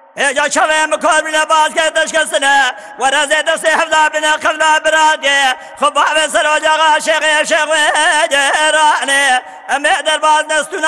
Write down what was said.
يا شوي مكور من باز كيدش كسنة ورا زيد سيحفظ بنا قلبه برادي خبا بسر وجغا شيخ شيخ ويراني أمي در باز نستونا